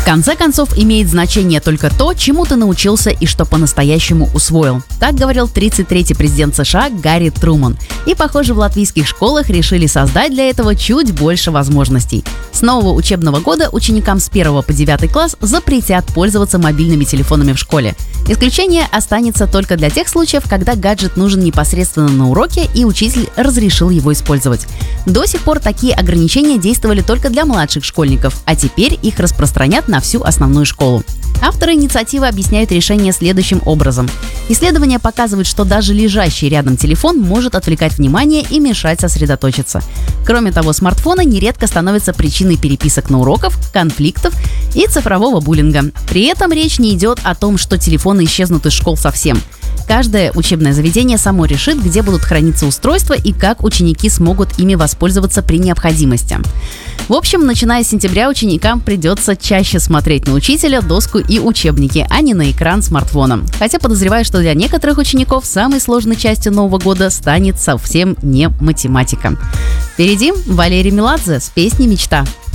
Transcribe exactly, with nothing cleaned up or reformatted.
конце концов, имеет значение только то, чему ты научился и что по-настоящему усвоил. Так говорил тридцать третий президент США Гарри Труман. И, похоже, в латвийских школах решили создать для этого чуть больше возможностей. С нового учебного года ученикам с первого по девятый класс запретят пользоваться мобильными телефонами в школе. Исключение останется только для тех случаев, когда гаджет нужен непосредственно на уроке и учитель разрешил его использовать. До сих пор такие ограничения действовали только для младших школьников, а теперь их распространят на всю основную школу. Авторы инициативы объясняют решение следующим образом. Исследования показывают, что даже лежащий рядом телефон может отвлекать внимание и мешать сосредоточиться. Кроме того, смартфоны нередко становятся причиной переписок на уроках, конфликтов и цифрового буллинга. При этом речь не идет о том, что телефоны исчезнут из школ совсем. Каждое учебное заведение само решит, где будут храниться устройства и как ученики смогут ими воспользоваться при необходимости. В общем, начиная с сентября ученикам придется чаще смотреть на учителя, доску и учебники, а не на экран смартфона. Хотя подозреваю, что для некоторых учеников самой сложной частью Нового года станет совсем не математика. Впереди Валерий Меладзе с песней «Мечта».